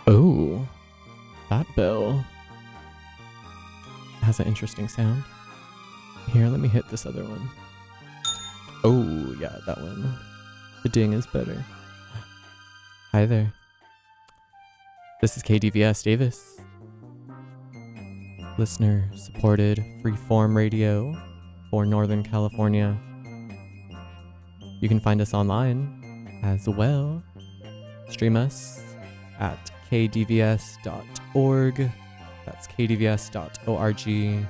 Oh, that bell has an interesting sound. Here, let me hit this other one. Oh, yeah, that one. The ding is better. Hi there. This is KDVS Davis. Listener supported freeform radio for Northern California. You can find us online as well. Stream us at kdvs.org. That's kdvs.org.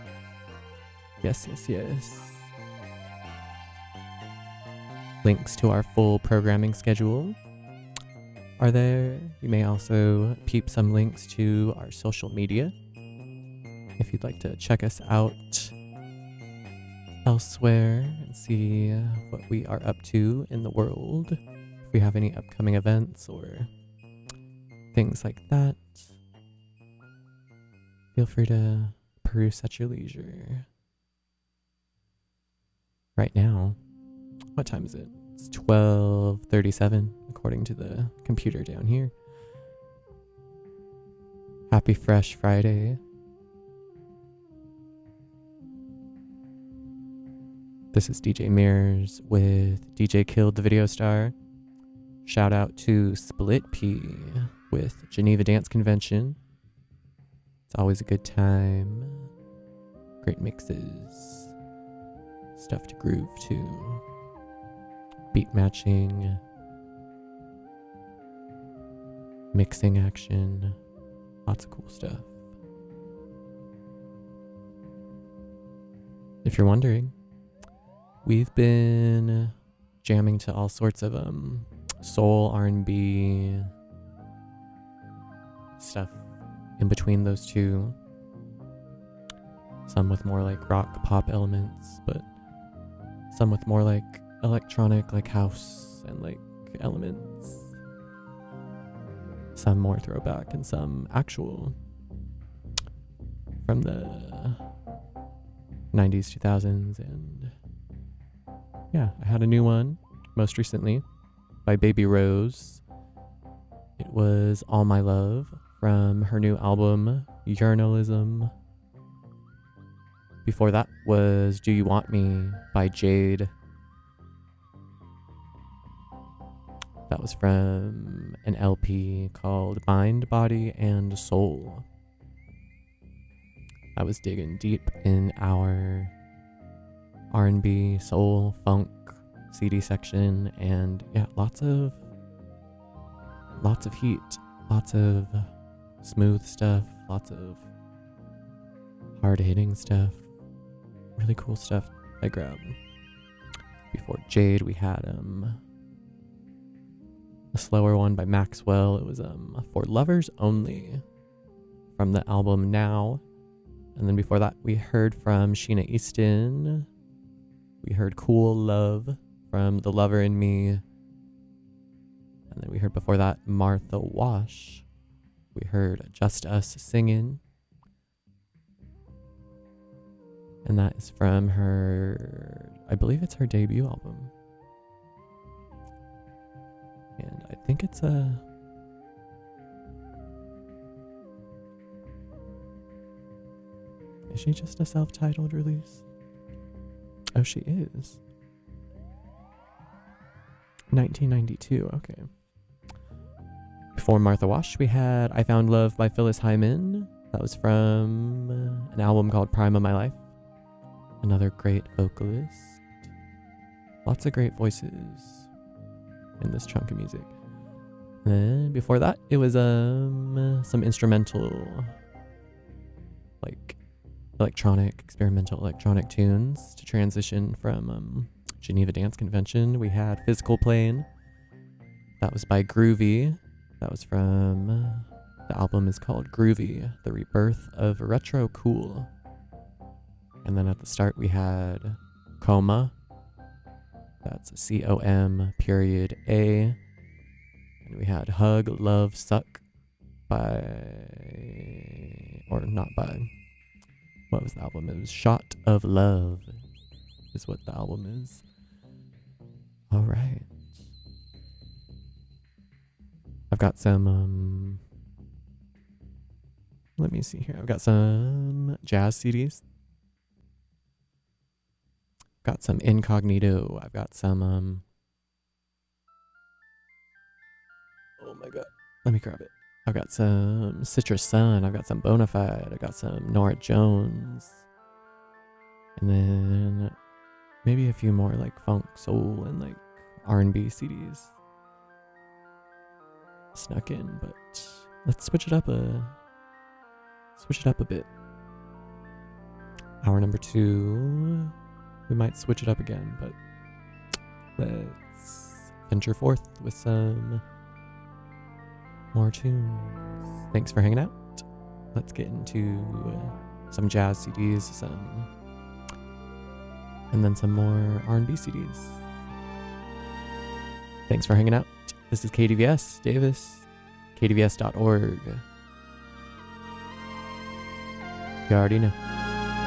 Yes. Links to our full programming schedule are there. You may also peep some links to our social media if you'd like to check us out elsewhere and see what we are up to in the world. If we have any upcoming events or things like that, feel free to peruse at your leisure. Right now, what time is it? It's 12:37 according to the computer down here. Happy Fresh Friday. This is DJ Mirrors with DJ Killed the Video Star. Shout out to Split P with Geneva Dance Convention. It's always a good time. Great mixes. Stuff to groove to. Beat matching. Mixing action. Lots of cool stuff. If you're wondering, we've been jamming to all sorts of soul, R&B stuff in between those two. Some with more like rock pop elements, but some with more like electronic, like house and like elements. Some more throwback and some actual from the 90s, 2000s, and yeah, I had a new one most recently by Baby Rose. It was All My Love from her new album, Journalism. Before that was Do You Want Me by Jade. That was from an LP called Mind, Body, and Soul. I was digging deep in our R&B, soul, funk CD section, and yeah, lots of heat, lots of smooth stuff, lots of hard-hitting stuff, really cool stuff I grabbed. Before Jade, we had a slower one by Maxwell. It was For Lovers Only from the album Now. And then before that, we heard from Sheena Easton. We heard Cool Love from The Lover in Me. And then we heard before that Martha Wash. We heard Just Us Singin'. And that is from her, I believe it's her debut album. And I think it's is she just a self-titled release? Oh, she is. 1992, okay. Before Martha Wash, we had I Found Love by Phyllis Hyman. That was from an album called Prime of My Life. Another great vocalist. Lots of great voices in this chunk of music. And then before that, it was some instrumental, like experimental electronic tunes to transition from Geneva Dance Convention. We had Physical Plane. That was by Groovy. That was from the album is called Groovy, The Rebirth of Retro Cool. And then at the start we had Coma. That's COM period A. And we had Hug, Love, Suck by, or not by, what was the album? It was Shot of Love is what the album is. All right. I've got some Let me see here. I've got some jazz CDs. Got some Incognito. I've got some oh my god. Let me grab it. I've got some Citrus Sun. I've got some Bonafide. I've got some Nora Jones. And then maybe a few more like funk, soul, and like R&B CDs snuck in, but let's switch it up a bit. Hour number 2, we might switch it up again, but let's venture forth with some more tunes. Thanks for hanging out. Let's get into some jazz CDs, and then some more R&B CDs. Thanks for hanging out. This is KDVS Davis, kdvs.org. You already know.